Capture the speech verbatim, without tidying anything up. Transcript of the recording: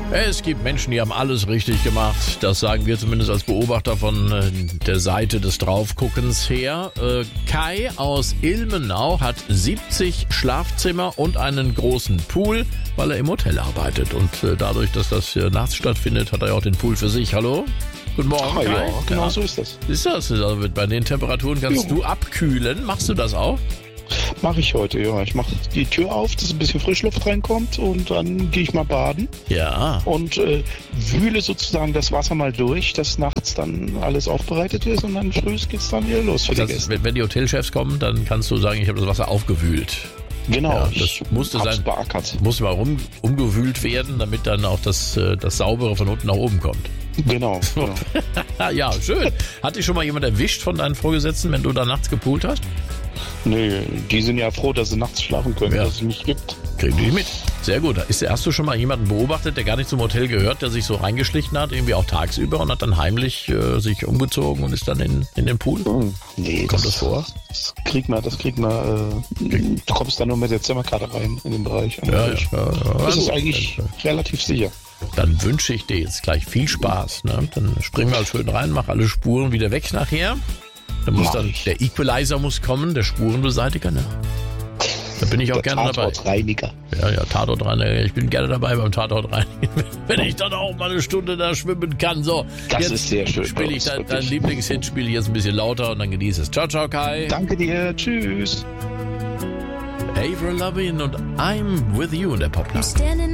Es gibt Menschen, die haben alles richtig gemacht. Das sagen wir zumindest als Beobachter von äh, der Seite des Draufguckens her. Äh, Kai aus Ilmenau hat siebzig Schlafzimmer und einen großen Pool, weil er im Hotel arbeitet. Und äh, dadurch, dass das äh, nachts stattfindet, hat er ja auch den Pool für sich. Hallo? Guten Morgen, Ah, Kai. ja, genau Ja. so ist das. Ist das? Also bei den Temperaturen kannst Ja. du abkühlen. Machst du das auch? Mache ich heute, ja. Ich mache die Tür auf, dass ein bisschen Frischluft reinkommt und dann gehe ich mal baden Ja. und äh, wühle sozusagen das Wasser mal durch, dass nachts dann alles aufbereitet ist und dann früh geht's dann wieder los für die Das, Gäste. wenn, wenn die Hotelchefs kommen, dann kannst du sagen, ich habe das Wasser aufgewühlt. Genau, Ja, das ich musste hab's sein- beackert. Muss mal rum, umgewühlt werden, damit dann auch das, äh, das Saubere von unten nach oben kommt. Genau, genau. Ja, schön. Hat dich schon mal jemand erwischt von deinen Vorgesetzten, wenn du da nachts gepoolt hast? Nee, die sind ja froh, dass sie nachts schlafen können, Ja. dass es mich gibt. Kriegen die mit. Sehr gut. Ist, hast du schon mal jemanden beobachtet, der gar nicht zum Hotel gehört, der sich so reingeschlichen hat, irgendwie auch tagsüber und hat dann heimlich äh, sich umgezogen und ist dann in, in den Pool? Hm, Nee, Kommt das vor? Das kriegt man, das kriegt man, äh, du kommst dann nur mit der Zimmerkarte rein in den Bereich. Ja, ja, ja, ja. Das ist Gut. eigentlich relativ sicher. Dann wünsche ich dir jetzt gleich viel Spaß. Ne? Dann springen wir halt schön rein, mach alle Spuren wieder weg nachher. Dann muss Mach dann, ich. der Equalizer muss kommen, der Spurenbeseitiger. Ne? Da bin ich auch Der gerne dabei. Tatortreiniger. Ja, ja, Tatort rein. Ich bin gerne dabei beim Tatort rein. Wenn ich dann auch mal eine Stunde da schwimmen kann. So, Das jetzt ist sehr schön bei spiele ich uns, dein, dein wirklich. Lieblingshit, spiele ich jetzt ein bisschen lauter und dann genieße es. Ciao, ciao, Kai. Danke dir, tschüss. Avril Lavigne und I'm With You in der Popnacht. Standing